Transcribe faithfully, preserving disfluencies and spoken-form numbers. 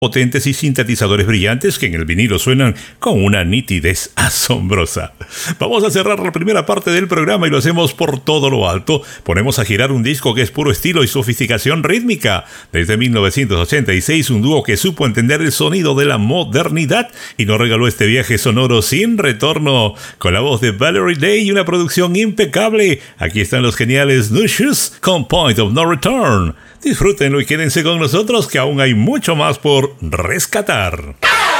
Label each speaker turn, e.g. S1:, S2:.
S1: potentes y sintetizadores brillantes que en el vinilo suenan con una nitidez asombrosa. Vamos a cerrar la primera parte del programa y lo hacemos por todo lo alto. Ponemos a girar un disco que es puro estilo y sofisticación rítmica. Desde mil novecientos ochenta y seis, un dúo que supo entender el sonido de la modernidad y nos regaló este viaje sonoro sin retorno. Con la voz de Valerie Day y una producción impecable, aquí están los geniales No Shoes con Point of No Return. Disfrútenlo y quédense con nosotros que aún hay mucho más por rescatar.